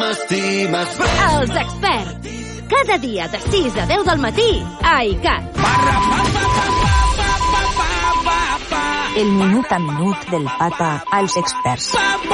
m'estimes. Els experts. Cada dia de 6 a 10 del matí a ICAT. El minut a minut del Pata als experts.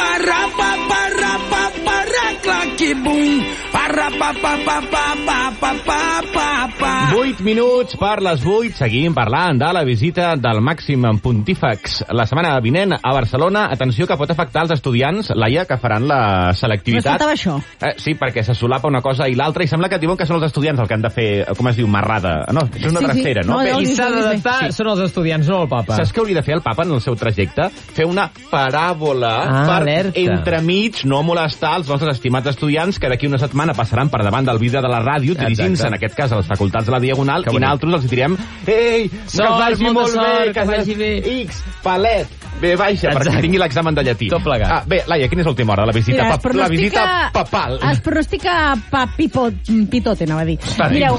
8 minuts per les 8. Seguim parlant de la visita del màxim pontífex la setmana vinent a Barcelona. Atenció, que pot afectar els estudiants, Laia, que faran la selectivitat. No això? Sí, perquè se solapa una cosa i l'altra, i sembla que diuen que són els estudiants el que han de fer, com es diu, marrada. No, això és una drecera, no? Qui s'ha d'adaptar són els estudiants, no el papa. Saps què hauria de fer el papa en el seu trajecte? Fer una paràbola per entremig no molestar els nostres estimats estudiants que d'aquí una setmana passaran per davant del vidre de la ràdio, dirigint-se, en aquest cas, a les facultats de la Diagonal, i nosaltres els direm: ei, que vagi molt bé, que vagi bé, X, palet, bé, baixa, perquè tingui l'examen de llatí. Tot plegat. Bé, Laia, quina és l'última hora de la visita? La visita papal. Es pronostica pitote, anava a dir. Mireu,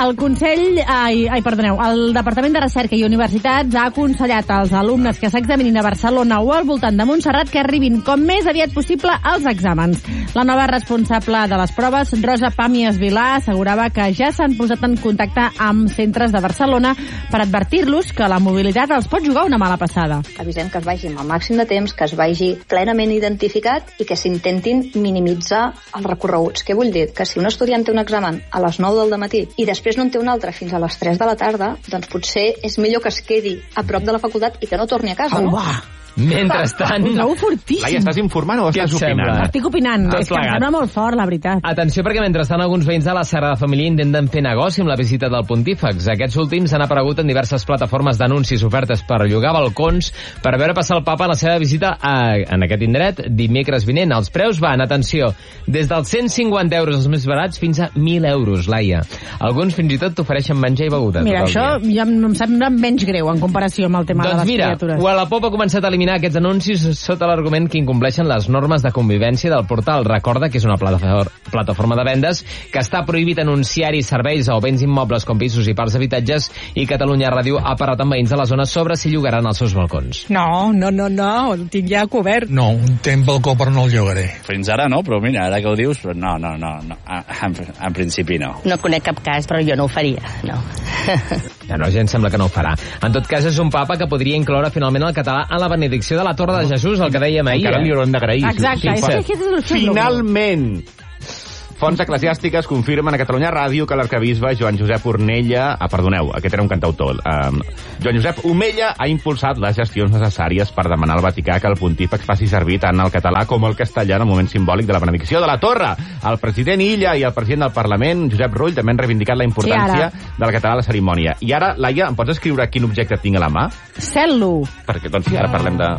el Departament de Recerca i Universitats ha aconsellat als alumnes que s'examinin a Barcelona o al voltant de Montserrat que arribin com més aviat possible als exàmens. La nova responsable de les proves, Rosa Pàmies Vilà, assegurava que ja s'han posat en contacte amb centres de Barcelona per advertir-los que la mobilitat els pot jugar una mala passada. Avisem que es vagi amb el màxim de temps, que es vagi plenament identificat i que s'intentin minimitzar els recorreguts. Què vull dir? Que si un estudiant té un examen a les 9 del matí i després no en té un altre fins a les 3 de la tarda, doncs potser és millor que es quedi a prop de la facultat i que no torni a casa, no? Mentrestant... Ho trobo fortíssim. Laia, estàs informant o estàs opinant? Estic opinant. És que em sembla molt fort, la veritat. Atenció, perquè mentrestant alguns veïns de la Sagrada Família intenten fer negoci amb la visita del pontífex. Aquests últims han aparegut en diverses plataformes d'anuncis ofertes per llogar balcons per veure passar el papa a la seva visita en aquest indret dimecres vinent. Els preus van, atenció, des dels 150 euros els més barats fins a 1.000 euros, Laia. Alguns fins i tot t'ofereixen menjar i beguda. Mira, això ja em sembla menys greu en comparació amb el tema de les criatures. Doncs mira, Wallapop ha començat a eliminar aquests anuncis sota l'argument que incompleixen les normes de convivència del portal. Recorda que és una plataforma de vendes que està prohibit anunciar-hi serveis o béns immobles com pisos i parcs d'habitatges, i Catalunya Ràdio ha parlat amb veïns de la zona sobre si llogaran els seus balcons. No, el tinc ja cobert. No, tenc balcó però no el llogaré. Fins ara no, però mira, ara que ho dius, però no. En principi no. No conec cap cas, però jo no ho faria, no. No, gent sembla que no ho farà. En tot cas, és un papa que podria incloure finalment el català en la benedicció de la Torre de Jesús, el que dèiem ahir. Encara li haurem d'agrair. Exacte. Finalment! Fonts eclesiàstiques confirmen a Catalunya Ràdio que l'arcabisbe Joan Josep Ornella... aquest era un cantautor. Joan Josep Omella ha impulsat les gestions necessàries per demanar al Vaticà que el pontífex faci servir tant el català com el castellà en el moment simbòlic de la benedicció de la Torre. El president Illa i el president del Parlament, Josep Rull, també han reivindicat la importància del català a la cerimònia. I ara, Laia, em pots escriure quin objecte tinc a la mà? Cel·lo. Perquè, doncs, ara parlem de...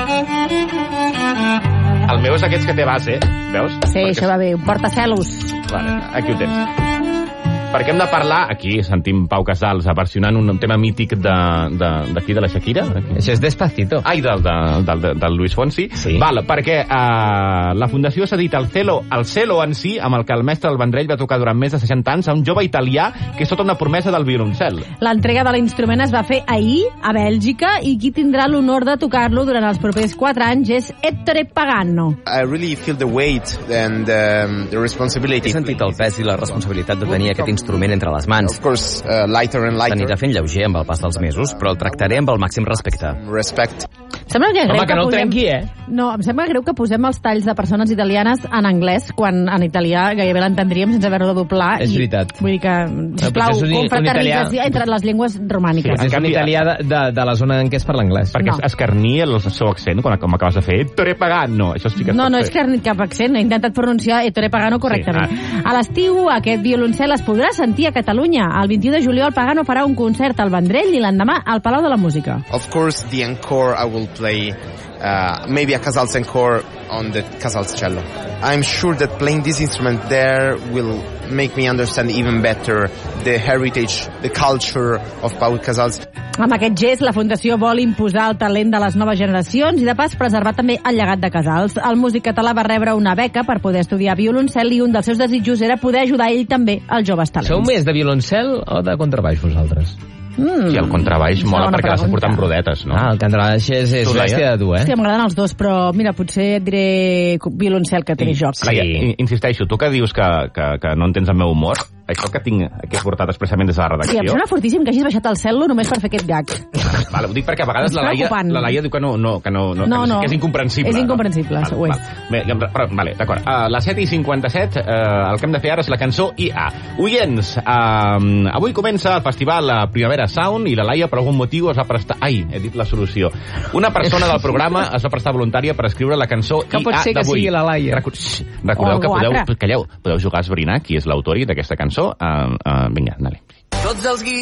El meu és aquests que té base, veus? Sí, això va bé, un portacel·los. Vale, aquí ho tens. Perquè hem de parlar, aquí sentim Pau Casals versionant un tema mític d'aquí, de la Shakira. Aquí. Això és Despacito. Ai, del Luis Fonsi. Sí. Val, perquè la Fundació s'ha dit el cello en si, amb el que el mestre del Vendrell va tocar durant més de 60 anys a un jove italià que és sota una promesa del violoncel. L'entrega de l'instrument es va fer ahir a Bèlgica i qui tindrà l'honor de tocar-lo durant els propers 4 anys és Ettore Pagano. I really feel the weight and the responsibility. He sentit el pes i la responsabilitat de tenir aquest instrument entre les mans. S'anirà fent lleuger amb el pas dels mesos, però el tractaré amb el màxim respecte. Sembla que greu que no el trenqui, No, em sembla greu que posem els talls de persones italianes en anglès, quan en italià gairebé l'entendríem sense haver-ho de doblar. És veritat. Vull dir que, sisplau, confraternització entre les llengües romàniques. Sí, és un italià de la zona en què es parla anglès. Perquè escarni el seu accent, com acabes de fer. Ettore Pagano. Això sí que no és cap accent. He intentat pronunciar Ettore Pagano correctament. Sí, a l'estiu, aquest violoncel es podrà sentir a Catalunya. El 21 de juliol, Pagano farà un concert al Vendrell i l'endemà al Palau de la Música. Of course, the encore I will play maybe a Casals encore on the Casals cello. I'm sure that playing this instrument there will make me understand even better the heritage, the culture of Pau Casals. Amb aquest gest, la Fundació vol imposar el talent de les noves generacions i, de pas, preservar també el llegat de Casals. El músic català va rebre una beca per poder estudiar violoncel i un dels seus desitjos era poder ajudar ell també als joves talents. Sou més de violoncel o de contrabaix, vosaltres? Sí, el contrabaix mola perquè l'has de portar amb rodetes, no? El contrabaix és bèstia de dur, Hòstia, m'agraden els dos, però mira, potser et diré violoncel que té joc. Insisteixo, tu que dius que no entens el meu humor, això que he portat expressament des de la redacció... Sí, em sembla fortíssim que hagis baixat el cel·lo només per fer aquest gag. Vale, ho dic perquè a vegades la Laia diu que que és incomprensible. És incomprensible, ho és. Vale, d'acord. A les 7:57 el que hem de fer ara és la cançó IA. Oients, avui comença el festival Primavera Sound i la Laia per algun motiu es va prestar... Ai, he dit la solució. Una persona del programa es va prestar voluntària per escriure la cançó IA d'avui. Que pot ser que sigui la Laia. Recordeu que podeu jugar a esbrinar qui és l'autor d'aquesta cançó. Vinga, anali. Tots els guions